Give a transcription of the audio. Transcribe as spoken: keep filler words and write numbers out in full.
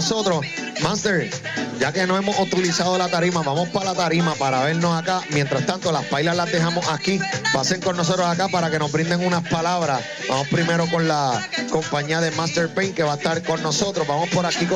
nosotros. Master, ya que no hemos utilizado la tarima, vamos para la tarima para vernos acá. Mientras tanto, las pailas las dejamos aquí. Pasen con nosotros acá para que nos brinden unas palabras. Vamos primero con la compañía de Master Paint, que va a estar con nosotros. Vamos por aquí con